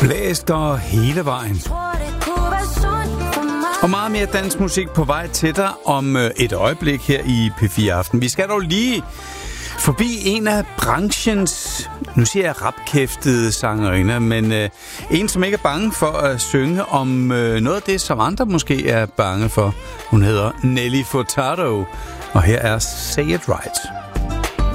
Blæster hele vejen. Og meget mere dansk musik på vej til dig om et øjeblik her i P4 Aften. Vi skal dog lige forbi en af branchens, nu siger jeg rapkæftede sangerinder, men en, som ikke er bange for at synge om noget af det, som andre måske er bange for. Hun hedder Nelly Furtado, og her er Say It Right.